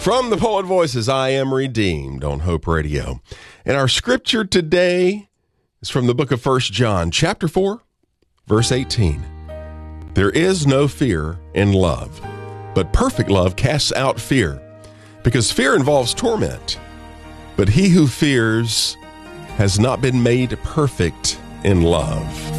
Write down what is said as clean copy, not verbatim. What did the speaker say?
From the Poet Voices, I Am Redeemed on Hope Radio. And our scripture today is from the book of 1 John, chapter 4, verse 18. There is no fear in love, but perfect love casts out fear, because fear involves torment. But he who fears has not been made perfect in love.